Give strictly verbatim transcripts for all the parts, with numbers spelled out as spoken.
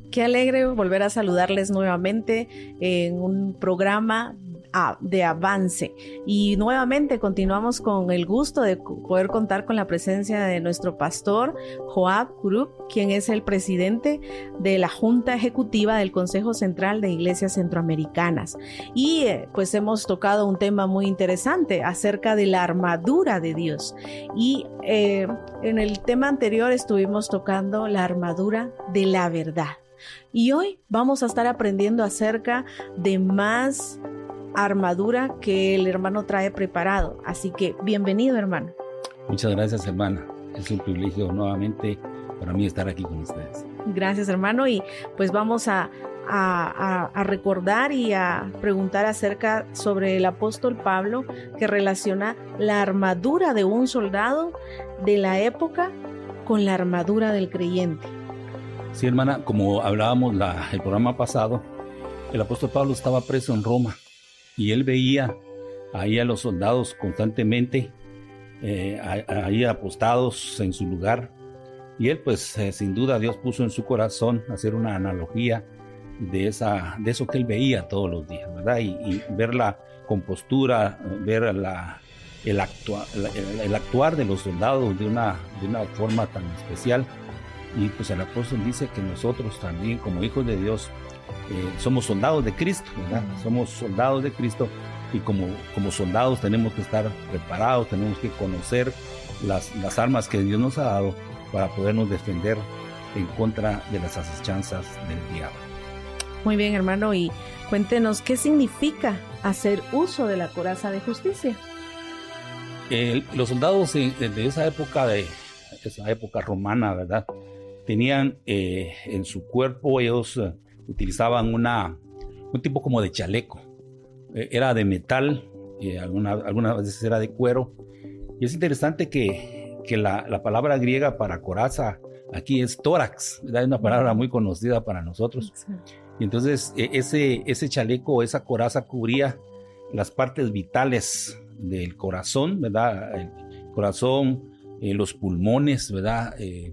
Qué alegre volver a saludarles nuevamente en un programa de avance, y nuevamente continuamos con el gusto de poder contar con la presencia de nuestro pastor Joab Kurup, quien es el presidente de la Junta Ejecutiva del Consejo Central de Iglesias Centroamericanas, y eh, pues hemos tocado un tema muy interesante acerca de la armadura de Dios, y eh, en el tema anterior estuvimos tocando la armadura de la verdad, y hoy vamos a estar aprendiendo acerca de más armadura que el hermano trae preparado. Así que bienvenido, hermano. Muchas gracias, hermana. Es un privilegio nuevamente para mí estar aquí con ustedes. Gracias, hermano. Y pues vamos a, a, a recordar y a preguntar acerca sobre el apóstol Pablo, que relaciona la armadura de un soldado de la época con la armadura del creyente. Sí, hermana, como hablábamos la, el programa pasado, el apóstol Pablo estaba preso en Roma. Y él veía ahí a los soldados constantemente, eh, ahí apostados en su lugar. Y él, pues, eh, sin duda, Dios puso en su corazón hacer una analogía de, esa, de eso que él veía todos los días, ¿verdad? Y, y ver la compostura, ver la, el, actua, el, el actuar de los soldados de una, de una forma tan especial. Y pues el apóstol dice que nosotros también, como hijos de Dios, Eh, somos soldados de Cristo, ¿verdad? Somos soldados de Cristo y como, como soldados tenemos que estar preparados, tenemos que conocer las, las armas que Dios nos ha dado para podernos defender en contra de las asechanzas del diablo. Muy bien, hermano, y cuéntenos qué significa hacer uso de la coraza de justicia. Eh, los soldados de, de esa época, de esa época romana, ¿verdad? Tenían eh, en su cuerpo, ellos eh, utilizaban una, un tipo como de chaleco, eh, era de metal, eh, alguna, algunas veces era de cuero, y es interesante que, que la, la palabra griega para coraza aquí es tórax, ¿verdad? Es una palabra muy conocida para nosotros, sí. Y entonces eh, ese, ese chaleco, esa coraza cubría las partes vitales del corazón, ¿verdad? El corazón, eh, los pulmones, ¿verdad? Eh,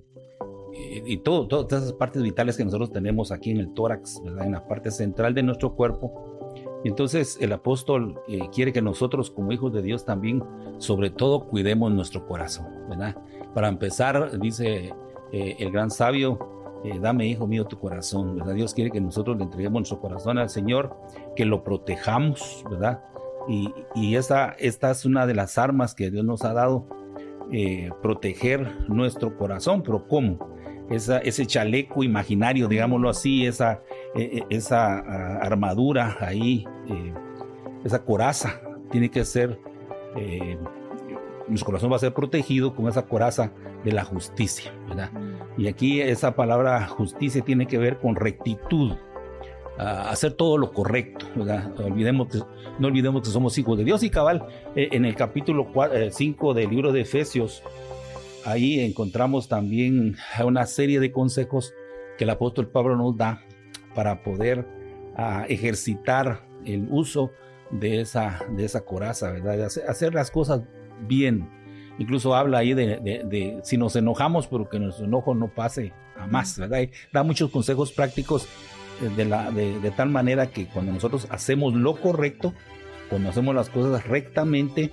y todo, todas esas partes vitales que nosotros tenemos aquí en el tórax, ¿verdad? En la parte central de nuestro cuerpo. Y entonces el apóstol eh, quiere que nosotros como hijos de Dios también, sobre todo, cuidemos nuestro corazón, ¿verdad? Para empezar, dice eh, el gran sabio, eh, dame, hijo mío, tu corazón, ¿verdad? Dios quiere que nosotros le entreguemos nuestro corazón al Señor, que lo protejamos, ¿verdad? Y, y esta, esta es una de las armas que Dios nos ha dado, eh, proteger nuestro corazón. Pero ¿cómo? Esa, ese chaleco imaginario, digámoslo así, esa, eh, esa uh, armadura ahí, eh, esa coraza, tiene que ser, eh, nuestro corazón va a ser protegido con esa coraza de la justicia, ¿verdad? Y aquí esa palabra justicia tiene que ver con rectitud, uh, hacer todo lo correcto, ¿verdad? Olvidemos que, no olvidemos que somos hijos de Dios. Y cabal, eh, en el capítulo cinco del libro de Efesios, ahí encontramos también una serie de consejos que el apóstol Pablo nos da para poder uh, ejercitar el uso de esa, de esa coraza, ¿verdad? De hacer, hacer las cosas bien. Incluso habla ahí de, de, de si nos enojamos, pero que nuestro enojo no pase a más, ¿verdad? Y da muchos consejos prácticos de, la, de, de tal manera que cuando nosotros hacemos lo correcto, cuando hacemos las cosas rectamente,